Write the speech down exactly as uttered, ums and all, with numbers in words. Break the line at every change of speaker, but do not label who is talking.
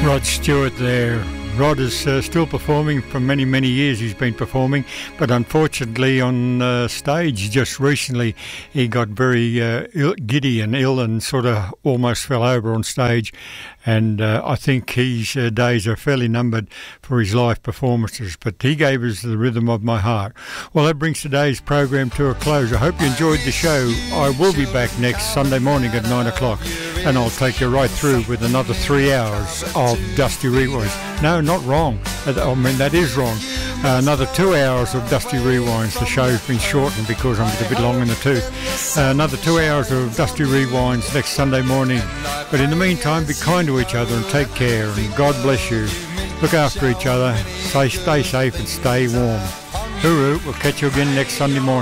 Rod Stewart there. Rod is uh, still performing. For many, many years he's been performing, but unfortunately on uh, stage just recently he got very uh, ill, giddy and ill and sort of almost fell over on stage, and uh, I think his uh, days are fairly numbered for his live performances, but he gave us the rhythm of my heart. Well, that brings today's program to a close. I hope you enjoyed the show. I will be back next Sunday morning at nine o'clock, and I'll take you right through with another three hours of Dusty Rewinds. No, not wrong. I mean, that is wrong. Uh, another two hours of Dusty Rewinds. The show's been shortened because I'm a bit long in the tooth. Uh, another two hours of Dusty Rewinds next Sunday morning. But in the meantime, be kind to each other and take care, and God bless you. Look after each other. Stay, stay safe and stay warm. Hooroo, we'll catch you again next Sunday morning.